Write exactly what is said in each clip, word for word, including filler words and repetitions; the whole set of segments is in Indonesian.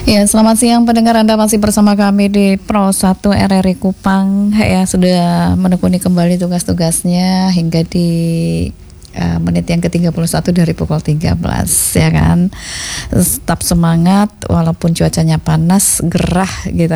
Ya, selamat siang pendengar, Anda masih bersama kami di Pro satu R R I Kupang. Ya, sudah menekuni kembali tugas-tugasnya hingga di uh, menit yang ke tiga puluh satu dari pukul tiga belas, ya kan. Tetap semangat walaupun cuacanya panas, gerah gitu.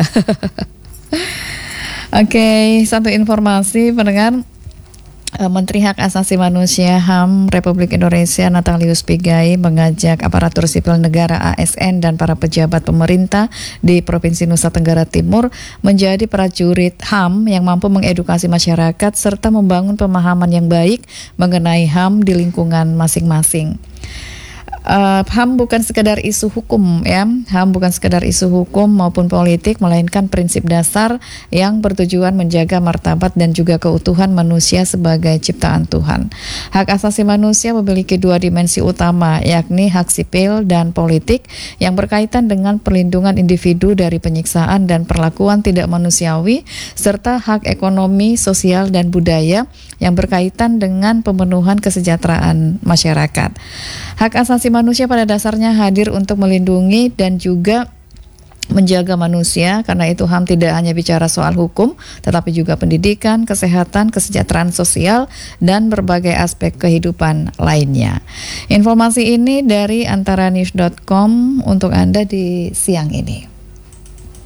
Oke, satu informasi pendengar. Menteri Hak Asasi Manusia H A M Republik Indonesia Natalius Pigai mengajak aparatur sipil negara A S N dan para pejabat pemerintah di Provinsi Nusa Tenggara Timur menjadi prajurit H A M yang mampu mengedukasi masyarakat serta membangun pemahaman yang baik mengenai H A M di lingkungan masing-masing. Uh, H A M bukan sekedar isu hukum, ya. H A M bukan sekedar isu hukum maupun politik, melainkan prinsip dasar yang bertujuan menjaga martabat dan juga keutuhan manusia sebagai ciptaan Tuhan. Hak asasi manusia memiliki dua dimensi utama, yakni hak sipil dan politik yang berkaitan dengan perlindungan individu dari penyiksaan dan perlakuan tidak manusiawi, serta hak ekonomi, sosial, dan budaya yang berkaitan dengan pemenuhan kesejahteraan masyarakat. Hak asasi manusia pada dasarnya hadir untuk melindungi dan juga menjaga manusia. Karena itu H A M tidak hanya bicara soal hukum, tetapi juga pendidikan, kesehatan, kesejahteraan sosial, dan berbagai aspek kehidupan lainnya. Informasi ini dari antara news dot com untuk Anda di siang ini.